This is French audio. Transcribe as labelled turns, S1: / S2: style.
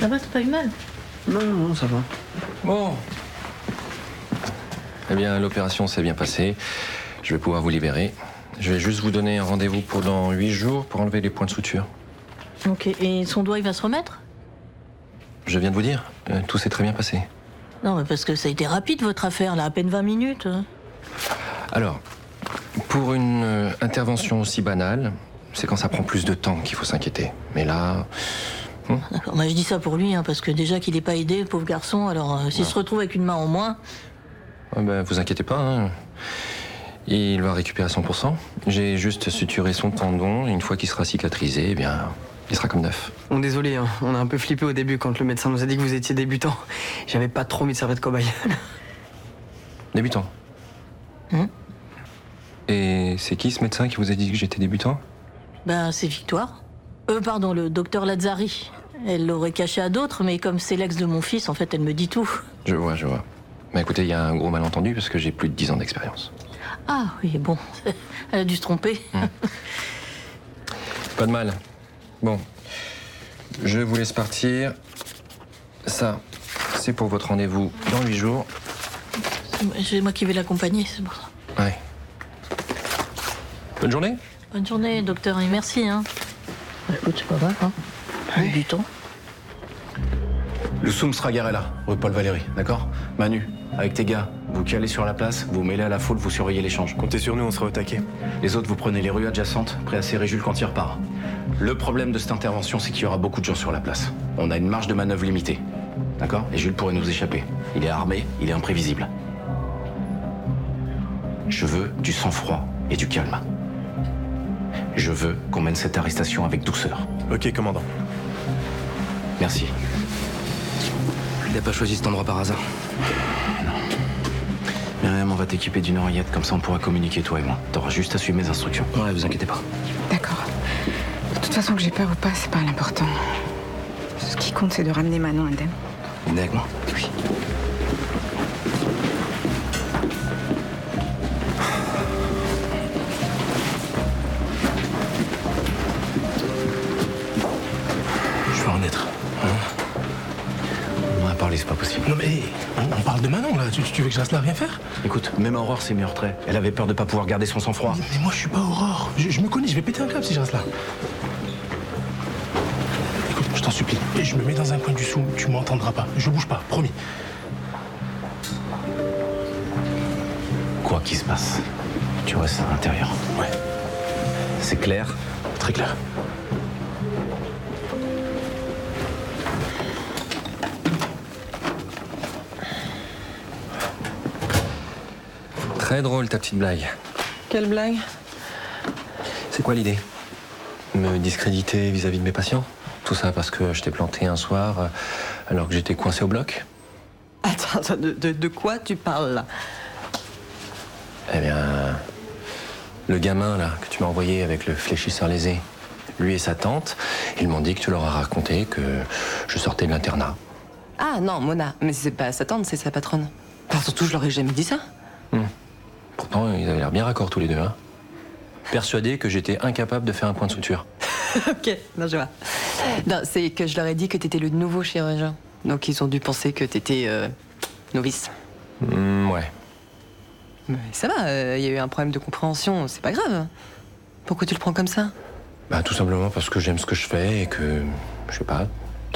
S1: Ça va, t'as pas eu mal?
S2: Non, ça va.
S3: Bon. Eh bien, l'opération s'est bien passée. Je vais pouvoir vous libérer. Je vais juste vous donner un rendez-vous pour dans 8 jours pour enlever les points de suture.
S1: Ok, et son doigt, il va se remettre?
S3: Je viens de vous dire, tout s'est très bien passé.
S1: Non, mais parce que ça a été rapide, votre affaire, là, à peine 20 minutes.
S3: Alors, pour une intervention aussi banale, c'est quand ça prend plus de temps qu'il faut s'inquiéter. Mais là...
S1: D'accord, moi je dis ça pour lui, hein, parce que déjà qu'il n'est pas aidé, le pauvre garçon, alors s'il se retrouve avec une main en moins...
S3: vous inquiétez pas, hein. Il va récupérer à 100%. J'ai juste suturé son tendon, et une fois qu'il sera cicatrisé, eh bien, il sera comme neuf.
S2: Bon, désolé, hein. On a un peu flippé au début quand le médecin nous a dit que vous étiez débutant. J'avais pas trop envie de servir de cobaye.
S3: Débutant. Et c'est qui ce médecin qui vous a dit que j'étais débutant?
S1: Ben, c'est Victoire. Pardon, le docteur Lazzari. Elle l'aurait caché à d'autres, mais comme c'est l'ex de mon fils, en fait, elle me dit tout.
S3: Je vois. Mais écoutez, il y a un gros malentendu parce que j'ai plus de 10 ans d'expérience.
S1: Ah oui, bon, elle a dû se tromper.
S3: Pas de mal. Bon, je vous laisse partir. Ça, c'est pour votre rendez-vous dans 8 jours.
S1: C'est moi qui vais l'accompagner, c'est pour ça.
S3: Ouais. Bonne journée.
S1: Bonne journée, docteur, et merci, hein. Écoute, c'est pas grave, hein.
S2: Ouais.
S1: Du temps.
S4: Le Soum sera garé là, rue Paul Valéry, d'accord? Manu, avec tes gars, vous calez sur la place, vous mêlez à la foule, vous surveillez l'échange.
S5: Comptez sur nous, on sera au taquet.
S4: Les autres, vous prenez les rues adjacentes, prêts à serrer Jules quand il repart. Le problème de cette intervention, c'est qu'il y aura beaucoup de gens sur la place. On a une marge de manœuvre limitée, d'accord? Et Jules pourrait nous échapper. Il est armé, il est imprévisible. Je veux du sang-froid et du calme. Je veux qu'on mène cette arrestation avec douceur.
S5: Ok, commandant.
S4: Merci.
S2: Il a pas choisi cet endroit par hasard.
S4: Myriam, on va t'équiper d'une oreillette, comme ça on pourra communiquer, toi et moi. T'auras juste à suivre mes instructions.
S2: Ouais, vous inquiétez pas.
S6: D'accord. De toute façon, que j'ai peur ou pas, c'est pas l'important. Ce qui compte, c'est de ramener Manon indemne.
S4: Venez avec moi.
S6: Oui.
S4: Je vais en être. On en a parlé, c'est pas possible.
S5: Non mais, on parle de Manon là, tu veux que je reste là à rien faire?
S4: Écoute, même Aurore s'est mis en retrait. Elle avait peur de pas pouvoir garder son sang-froid.
S5: Mais moi je suis pas Aurore, je me connais, je vais péter un câble si je reste là. Écoute, je t'en supplie, et je me mets dans un coin du sou, tu m'entendras pas, je bouge pas, promis.
S4: Quoi qu'il se passe, tu restes à l'intérieur.
S5: Ouais,
S4: C'est clair?
S5: très clair.
S3: Très drôle ta petite blague.
S6: Quelle blague?
S3: C'est quoi l'idée? Me discréditer vis-à-vis de mes patients? Tout ça parce que je t'ai planté un soir alors que j'étais coincé au bloc?
S6: Attends, de quoi tu parles là?
S3: Eh bien, le gamin là que tu m'as envoyé avec le fléchisseur lésé, lui et sa tante, ils m'ont dit que tu leur as raconté que je sortais de l'internat.
S7: Ah non, Mona, mais c'est pas sa tante, c'est sa patronne. Enfin, surtout, je leur ai jamais dit ça.
S3: Pourtant, ils avaient l'air bien raccords tous les deux, hein. Persuadés que j'étais incapable de faire un point de suture.
S7: Ok, non, je vois. Non, c'est que je leur ai dit que t'étais le nouveau chirurgien. Donc ils ont dû penser que t'étais novice.
S3: Ouais.
S7: Mais ça va, il y a eu un problème de compréhension, c'est pas grave. Pourquoi tu le prends comme ça?
S3: Bah tout simplement parce que j'aime ce que je fais et que, je sais pas,